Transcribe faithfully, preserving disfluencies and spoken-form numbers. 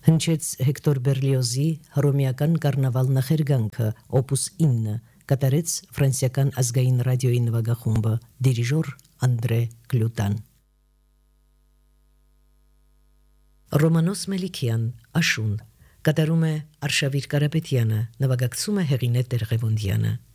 Հնչեց Հեկտոր Բերլիոզի հռոմեական կառնավալ նախերգանքը օպուս ինը, կատարեց ֆրանսիական ազգային ռադիոյի նվագախումբը, դիրիժոր Անդրե Գլյուտան։ Ռոմանոս Մելիքյան, Աշուն, կատարում է Արշավիր Կարապետյանը, նվագակցում է Հեղինե Տեր-Ղևոնդյանը։